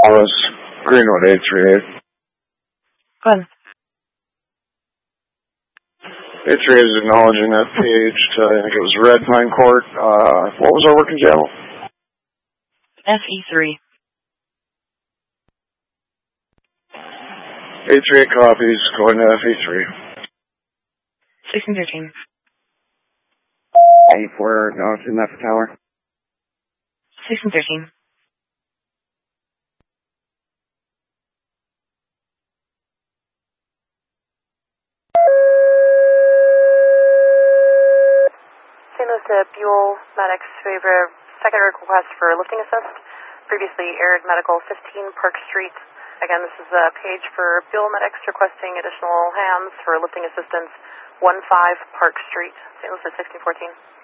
was Greenwood 838. Go ahead. 838 is acknowledging that page to, I think it was Red Pine Court. What was our working channel? FE3. 838 copies, going to FE3. 1613. 84, no, it's in that tower. 1613. St. Louis to Buell Medics. We have a second request for lifting assist. Previously aired medical 15 Park Street. Again, this is a page for Buell Medics requesting additional hands for lifting assistance 15 Park Street, St. Louis at 1614.